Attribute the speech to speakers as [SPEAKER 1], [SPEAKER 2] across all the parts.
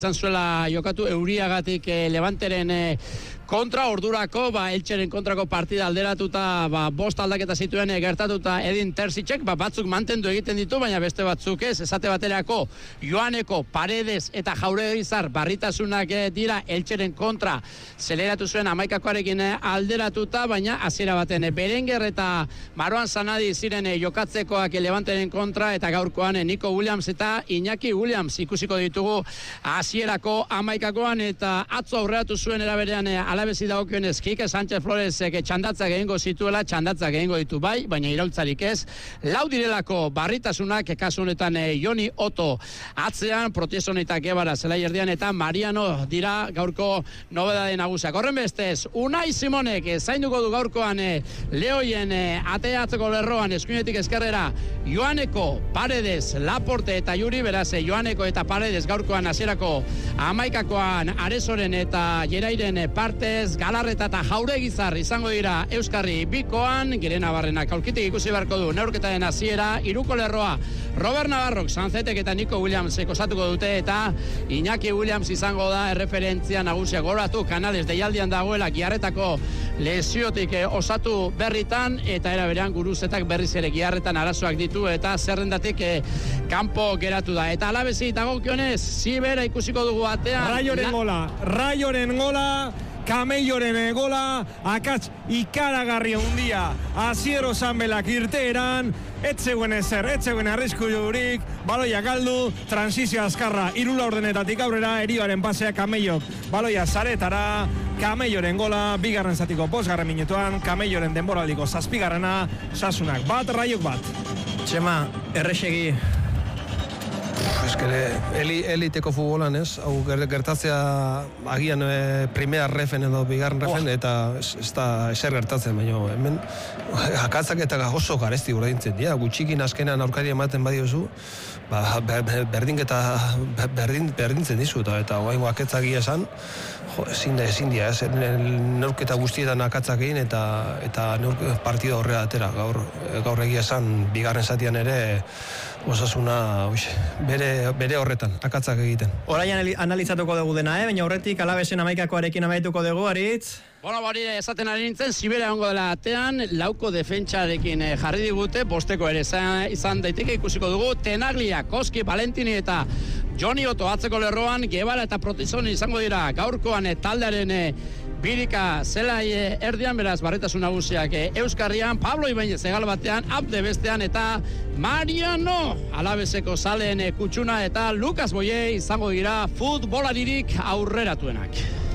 [SPEAKER 1] Zuela jokatu Euriagatik Levanteren kontra ordurako, Elcheren kontrako partida alderatuta, bost aldaketa zituen gertatuta Edin Terzicek, batzuk mantendu egiten ditu, baina beste batzuk ez, esate baterako Joaneko, Paredes eta Jauregizar barritasunak dira Elcheren kontra zeleratu zuen 11koarekin alderatuta, baina hasiera baten Berenguer eta Marouane Sanadi ziren jokatzekoak Levanteren kontra, eta gaurkoan Nico Williams eta Iñaki Williams ikusiko ditugu hasierako 11koan, eta atzo aurreratu zuen eraberean alabezi dagokionez Kike Sánchez Floresek txandatzak egingo zituela, txandatzak egingo ditu bai, baina iraultzarik ez. Lau direlako barritasunak, kasu honetan Joni Otto atzean, Protieson eta Guevara zelai erdian, eta Mariano dira gaurko nobedade nagusiak. Horren bestez, Unai Simonek zainduko du gaurkoan Leoien ateatzeko lerroan eskuinetik eskerrera Joaneko, Paredes, Laporte eta Juri, beraz Joaneko eta Paredes gaurkoan hasierako 11koan Arezoren eta Jerairen partez, Galarreta eta Jauregizar izango dira Euskarri bikoan, Girena Barrenak aurkitik ikusi beharko du neurketaren hasiera, hiruko lerroa Robert Navarrok, Sanzetek eta Nico Williamsek osatuko dute, eta Iñaki Williams izango da erreferentzia nagusia. Goratu Canales deialdian dagoela Giarretako lesiotik osatu berritan, eta era berean Guruzetak berriz ere Giarretan arazoak ditu eta zerrendatik kanpo geratu da. Eta alabezi dagokionez Zibera ikusiko dugu atean.
[SPEAKER 2] Raioren gola, Kamelloren gola, akats ikaragarria hundia, Asiero Sanbelak irteeran, etzegoen arrisku jurik, baloia galdu, transizio azkarra, 3 laurdenetatik aurrera, Erioaren pasea Kamellok, baloia zaretara, Kamelloren gola, bigarren zatiko 5. minutuan, Kamelloren denboraldiko 7. Sasunak bat, Raiok bat.
[SPEAKER 3] Txema, errexegi. Eliteko futbolan ez, hau gertatzea agian primera refen edo bigarren refen, eta ez da eser gertatzen, baina hemen akatzak eta oso garesti urdintzen dira, gutxikin azkenan aurkari ematen badiozu, berdintzen dizu, eta oaingo aketzagia esan, ezin dira, neurketa guztietan akatzak egin, eta partida horrela atera, gaur egia esan, bigarren zatian ere, Osasuna bere horretan, akatzak egiten.
[SPEAKER 4] Horaian analizatuko dugu dena, baina horretik Alavesen 11koarekin amaituko dugu, Aritz?
[SPEAKER 1] Hori esaten ari nintzen, Zibera egongo dela atean, lauko defentsarekin jarri digute, bosteko ere izan daiteke ikusiko dugu, Tenaglia, Koski, Valentini eta Joni Otto atzeko lerroan, Guevara eta Protizoni izango dira gaurkoan taldearen birika zelai erdian, beraz barritasun nagusiak Euskarrian, Pablo Ibañez egal batean, Abde bestean, eta Mariano Alaveseko zaleen kutsuna, eta Lucas Boye izango dira futbolaririk aurreratuenak.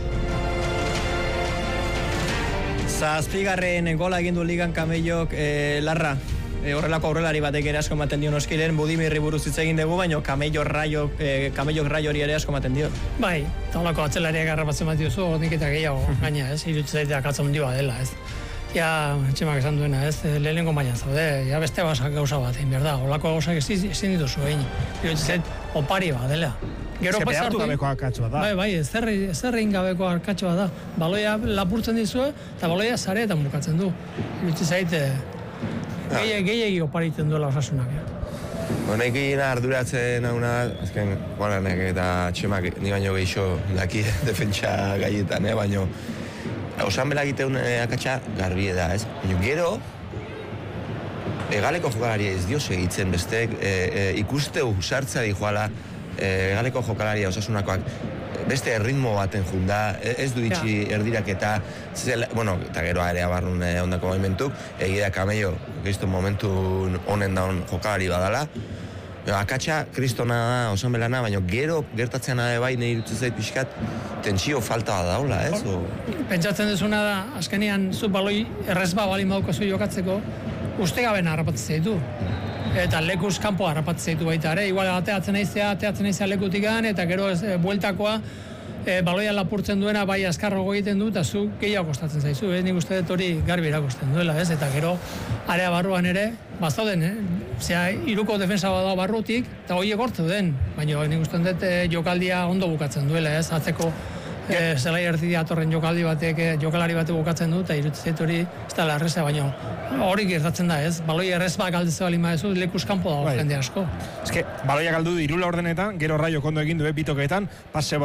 [SPEAKER 4] 7. gola egin du ligan Kamellok, Larra. Horrelako aurrelari batek ere asko ematen dio Noskiren, Budimirri buruz hitz egin dugu, baina Kamellok Raiori ere asko ematen dio.
[SPEAKER 5] Bai, eta holako atzelariak garrapatzen bat diozu, nik eta gehiago, gaina, ez, iruditzen zaitea akatzen dioa dela, ez. Ja, Txemak esan duena, ez, lehenengo mailan zaude, ja beste gauza bat, egin behar da, holako gauzak ezin dituzu egin, iruditzen zait, opari bat dela.
[SPEAKER 2] Gero pasatu gabeko akatsoa da.
[SPEAKER 5] Bai, ezerrein gabeko akatsoa da. Baloia lapurtzen dizue, eta baloia zareetan bukatzen du. Iruditzen zaite, gehiagi oparitzen duela Osasunak.
[SPEAKER 3] Honek arduratzen hauna, azken, Guaranek eta Txemak ni baino gehiago daki defentsa gaietan, baino Osan bela egiteun akatsa garbie da, ez? Baina gero, egaleko jokalari ez dio segitzen bestek, ikusteu sartza di joala, egaleko jokalaria Osasunakoak beste erritmo baten junda, ez du itxi erdirak eta gero ere abarrun ondako momentuk, egia Kamello, giztu momentu honen daun jokalari badala, akatsa kristona da, osan belana, baina gero gertatzen bai nahi irutzen zait pixkat tentsio falta da daula, ez?
[SPEAKER 5] Pentsatzen duzuna da, azkenean zu baloi errezba balin baukazu jokatzeko, uste gaben harrapatzen zaitu. Eta lekuz kanpo harrapatzen zaitu baita ere, igual ateatzen naizea lekutikan, eta gero bueltakoa baloia lapurtzen duena bai azkarrogo egiten du, eta zu gehiago kostatzen zaizu, nik uste dut hori garbi erakusten duela, ez? Eta gero area barruan ere, bazauden, hiruko defensa bada barrutik, eta horiek hortu den, baina nik uste dut jokaldia ondo bukatzen duela, ez? Atzeko Zelai erdi datorren jokalari batek bukatzen du, eta iruditzen zait hori ez da erreza, baina hori gertatzen da, ez? Baloi errez bat galdeze bali maezu, lekuz kanpo dago jende asko.
[SPEAKER 2] Baloia galdu du 3 laurdenetan, gero Raio kondo egin du bitoketan, pase